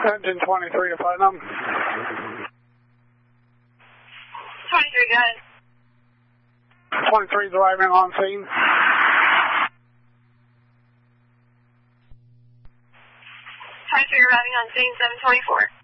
Engine 23 to Putnam. 23, got it. 23 is arriving on scene. 23 arriving on scene, 724.